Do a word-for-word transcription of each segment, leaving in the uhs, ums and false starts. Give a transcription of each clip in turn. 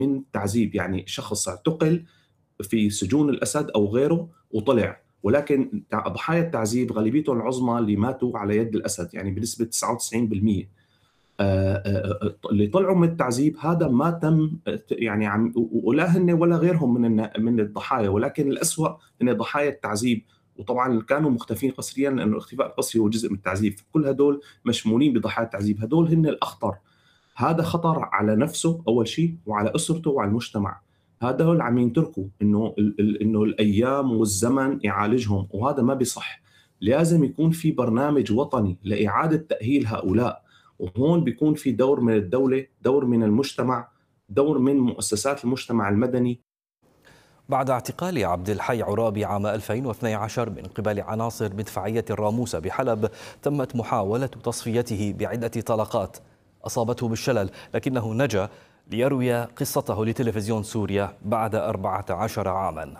من تعذيب، يعني شخص اعتقل في سجون الأسد أو غيره وطلع، ولكن ضحايا التعذيب غالبيتهم العظمى اللي ماتوا على يد الأسد، يعني بنسبة تسعة وتسعين بالمئة. آه، آه، آه، اللي طلعوا من التعذيب هذا ما تم، يعني عم ولا هن ولا غيرهم من من الضحايا، ولكن الأسوأ هن ضحايا التعذيب. وطبعا كانوا مختفين قسريا، لأنه الاختفاء القسري هو جزء من التعذيب، كل هدول مشمولين بضحايا التعذيب. هدول هن الأخطر. هذا خطر على نفسه أول شيء، وعلى أسرته وعلى المجتمع. هذول عم ينتركوا إنه ال- ال- إنه الأيام والزمن يعالجهم، وهذا ما بيصح. لازم يكون في برنامج وطني لإعادة تأهيل هؤلاء، وهون بيكون في دور من الدولة، دور من المجتمع، دور من مؤسسات المجتمع المدني. بعد اعتقال عبد الحي عرابي عام ألفين واثني عشر من قبل عناصر مدفعية الراموسة بحلب، تمت محاولة تصفيته بعدة طلقات أصابته بالشلل، لكنه نجا ليروي قصته لتلفزيون سوريا بعد أربعة عشر عاما.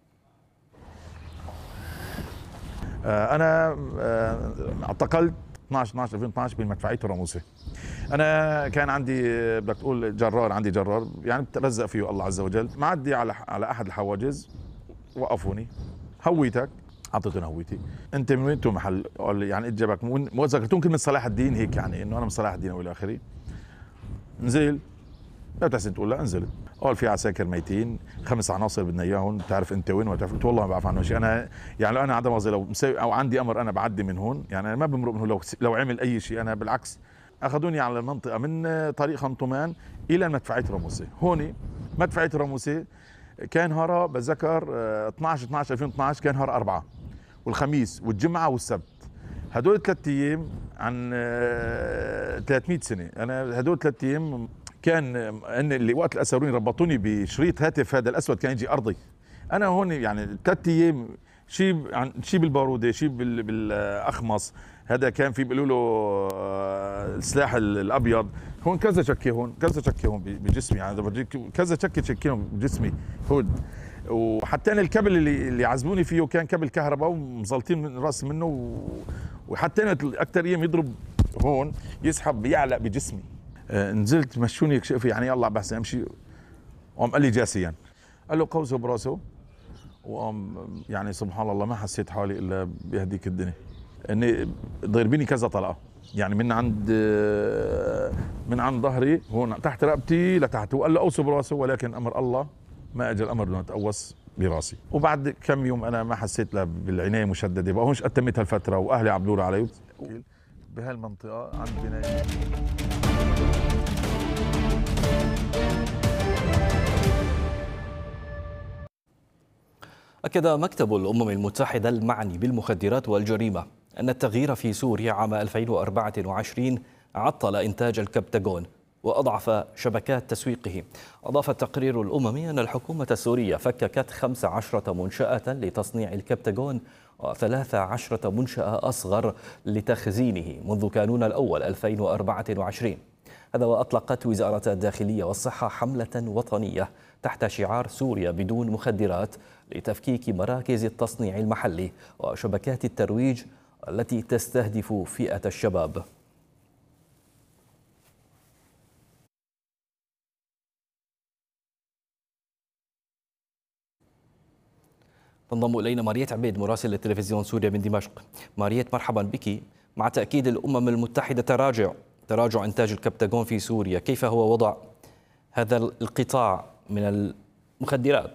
أنا اعتقلت اثنعش اثنعش ألفين واثنعش بمدفعية الراموسة. أنا كان عندي بدك تقول جرار، عندي جرار يعني بترزق فيه الله عز وجل، معدي على على أحد الحواجز، وقفوني. هويتك؟ أعطيتهم هويتي. أنت من وين؟ تو محل؟ قال يعني إيش جابك؟ مو ذكرتون كلمة صلاح الدين هيك، يعني إنه أنا من صلاح الدين وإلى آخره. نزل، لا تحسن تقول لا، نزلت. قال في عساكر ميتين، خمس عناصر بدنا اياهم، بتعرف انت وين ولا بتعرف؟ قلت والله ما بعرف عنه شيء. انا يعني لو انا عدم قصدي لو مسوي او عندي امر انا بعدي من هون، يعني انا ما بمرق من هون. لو لو عمل اي شيء انا بالعكس. اخذوني على المنطقه من طريق خنطمان الى مدفعيه راموسه. هون مدفعيه راموسه كان نهارها بتذكر اثنعش اثنعش ألفين واثنعش، كان نهار اربعه والخميس والجمعه والسبت. هدول ثلاث ايام عن ثلاثمئة سنه. انا هدول ثلاث ايام كان ان اللي وقت الاسروني ربطوني بشريط هاتف هذا الاسود كان يجي ارضي. انا هون يعني ثلاث ايام شيء عن شيء بالباروده، شيء بالاخمص، هذا كان في بيقولوا له السلاح الابيض. هون كذا شكه، هون كذا شكه، هون بجسمي يعني بورجيك كذا شكه شكيهم بجسمي هون. وحتى انا الكبل اللي اللي عزموني فيه كان كبل كهرباء ومزلطين من راس منه، وحتى انا اكثر ايام يضرب هون يسحب بيعلق بجسمي. نزلت مشوني كشفي يعني يلا بس امشي. وقام قال لي جاسيا، قال له قوسه براسه، وقام يعني سبحان الله ما حسيت حالي الا بهديك الدنيا. اني ضربيني كذا طلقه، يعني من عند من عند ظهري هون تحت رقبتي لتحت، وقال له قوسه براسه، ولكن امر الله ما اجى الامر انه اتقوس براسي. وبعد كم يوم انا ما حسيت لا بالعنايه مشدده، بقى هونش اتمت هالفتره واهلي عم بدوروا علي بهالمنطقه عند بنايه. أكد مكتب الأمم المتحدة المعني بالمخدرات والجريمة أن التغيير في سوريا عام ألفين وأربعة وعشرين عطل إنتاج الكبتاغون وأضعف شبكات تسويقه. أضاف التقرير الأممي أن الحكومة السورية فككت خمس عشرة منشأة لتصنيع الكبتاغون وثلاث عشرة منشأة أصغر لتخزينه منذ كانون الأول ألفين وأربعة وعشرين. هذا وأطلقت وزارة الداخلية والصحة حملة وطنية تحت شعار سوريا بدون مخدرات لتفكيك مراكز التصنيع المحلي وشبكات الترويج التي تستهدف فئة الشباب. تنضم إلينا ماريت عبيد مراسل التلفزيون سوريا من دمشق. ماريت مرحبا بك. مع تأكيد الأمم المتحدة تراجع تراجع إنتاج الكبتاغون في سوريا، كيف هو وضع هذا القطاع من المخدرات؟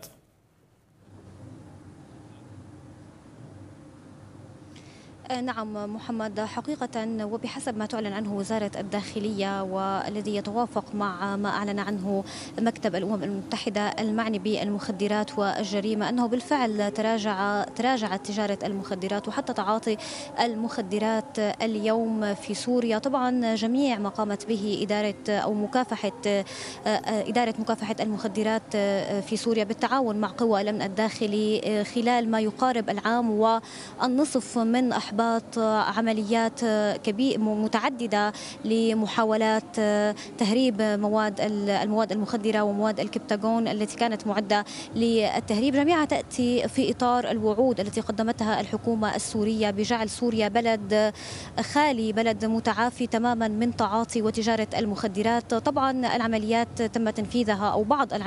نعم محمد، حقيقة وبحسب ما تعلن عنه وزارة الداخلية والذي يتوافق مع ما أعلن عنه مكتب الأمم المتحدة المعني بالمخدرات والجريمة، أنه بالفعل تراجع تراجعت تجارة المخدرات وحتى تعاطي المخدرات اليوم في سوريا. طبعا جميع ما قامت به إدارة أو مكافحة إدارة مكافحة المخدرات في سوريا بالتعاون مع قوى الأمن الداخلي خلال ما يقارب العام والنصف من أحباب إحباط عمليات كبيرة متعددة لمحاولات تهريب مواد المواد المخدرة ومواد الكبتاغون التي كانت معدة للتهريب. جميعها تأتي في إطار الوعود التي قدمتها الحكومة السورية بجعل سوريا بلد خالي، بلد متعافي تماما من تعاطي وتجارة المخدرات. طبعا العمليات تم تنفيذها أو بعض